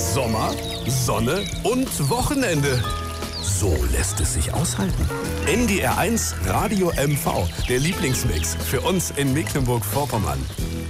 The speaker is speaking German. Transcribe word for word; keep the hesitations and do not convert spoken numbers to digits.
Sommer, Sonne und Wochenende. So lässt es sich aushalten. N D R eins Radio M V, der Lieblingsmix für uns in Mecklenburg-Vorpommern.